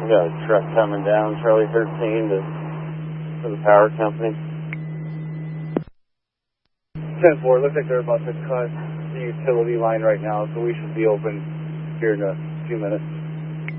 We got a truck coming down, Charlie 13 to the power company. 10-4, looks like they're about to cut the utility line right now, so we should be open here in a few minutes.